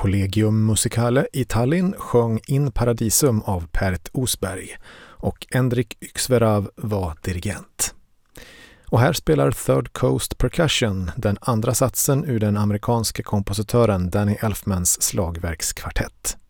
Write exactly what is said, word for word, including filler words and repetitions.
Collegium Musicale i Tallinn sjöng In Paradisum av Pärt Osberg och Endrik Yksverav var dirigent. Och här spelar Third Coast Percussion den andra satsen ur den amerikanske kompositören Danny Elfmans slagverkskvartett.